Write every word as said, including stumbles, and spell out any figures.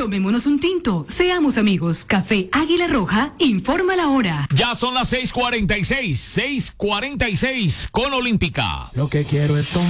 Tomémonos un tinto, seamos amigos. Café Águila Roja, informa la hora. Ya son las seis cuarenta y seis, seis cuarenta y seis con Olímpica. Lo que quiero es tomar.